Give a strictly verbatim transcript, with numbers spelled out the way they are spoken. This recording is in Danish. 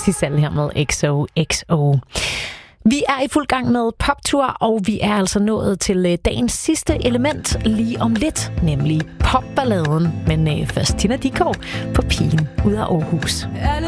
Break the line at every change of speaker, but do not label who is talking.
Sissel her med X O X O. Vi er i fuld gang med poptur, og vi er altså nået til dagens sidste element lige om lidt, nemlig popballaden. Men først Tina Dickow på Pigen ud af Aarhus.
Alle